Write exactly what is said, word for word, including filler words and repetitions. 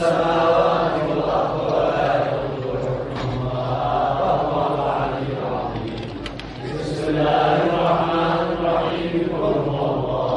السماوات والأرض ولا يؤوده حفظهما وهو العلي العظيم. بسم الله